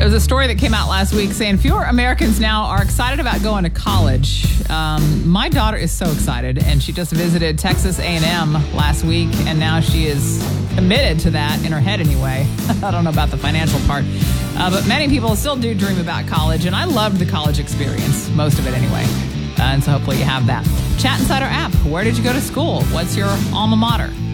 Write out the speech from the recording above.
was a story that came out last week saying fewer Americans now are excited about going to college. My daughter is so excited, and she just visited Texas A&M last week, and now she is committed to that in her head anyway. I don't know about the financial part. But many people still do dream about college, and I loved the college experience, most of it anyway. And so hopefully you have that. Chat inside our app. Where did you go to school? What's your alma mater?